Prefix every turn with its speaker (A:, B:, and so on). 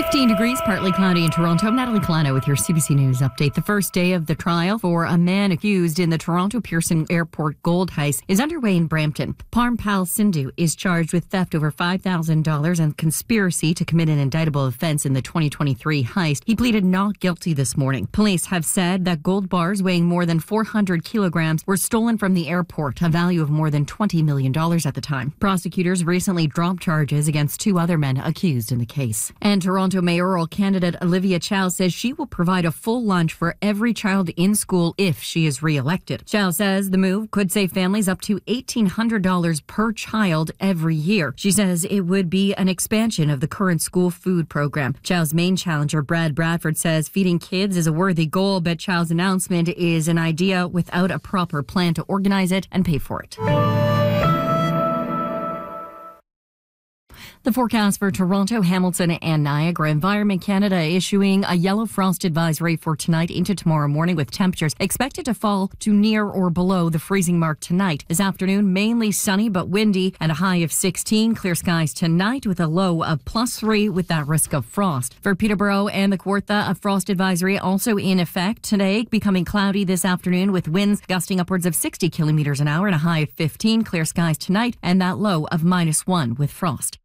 A: 15 degrees, partly cloudy in Toronto. I'm Natalie Colano with your CBC News update. The first day of the trial for a man accused in the Toronto Pearson Airport gold heist is underway in Brampton. Parmpal Sindhu is charged with theft over $5,000 and conspiracy to commit an indictable offense in the 2023 heist. He pleaded not guilty this morning. Police have said that gold bars weighing more than 400 kilograms were stolen from the airport, a value of more than $20 million at the time. Prosecutors recently dropped charges against two other men accused in the case. And Toronto mayoral candidate Olivia Chow says she will provide a full lunch for every child in school if she is re-elected. Chow says the move could save families up to $1,800 per child every year. She says it would be an expansion of the current school food program. Chow's main challenger, Brad Bradford, says feeding kids is a worthy goal, but Chow's announcement is an idea without a proper plan to organize it and pay for it. The forecast for Toronto, Hamilton and Niagara. Environment Canada issuing a yellow frost advisory for tonight into tomorrow morning, with temperatures expected to fall to near or below the freezing mark tonight. This afternoon, mainly sunny but windy and a high of 16. Clear skies tonight with a low of +3 with that risk of frost. For Peterborough and the Kawartha, a frost advisory also in effect today, becoming cloudy this afternoon with winds gusting upwards of 60 kilometers an hour and a high of 15. Clear skies tonight and that low of -1 with frost.